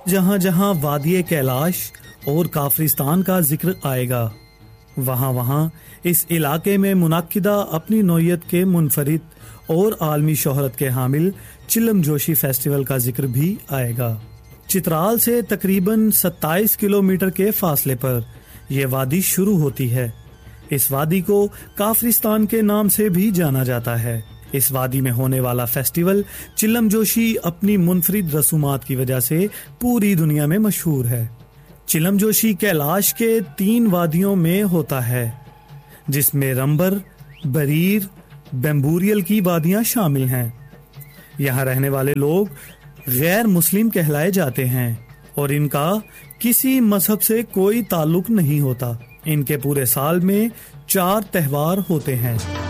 जहां जहां वादिये कैलाश और काफरिस्तान का जिक्र आएगा, वहां वहां इस इलाके में मुनाकिदा अपनी नौयत के मुनफरिद और आलमी शोहरत के हामिल चिलम जोशी फेस्टिवल का जिक्र भी आएगा। चित्राल से तकरीबन 27 किलोमीटर के फासले पर यह वादी शुरू होती है। इस वादी को काफरिस्तान के नाम से भी जाना जाता है। इस वादी में होने वाला फेस्टिवल चिलम जोशी अपनी मुनफरिद रसूमात की वजह से पूरी दुनिया में मशहूर है। चिलम जोशी कैलाश के 3 वादियों में होता है, जिसमें रंबर, बरीर, बेम्बूरियल की वादियां शामिल हैं। यहाँ रहने वाले लोग गैर मुस्लिम कहलाए जाते हैं और इनका किसी मजहब से कोई ताल्लुक नहीं होता। इनके पूरे साल में 4 त्योहार होते हैं।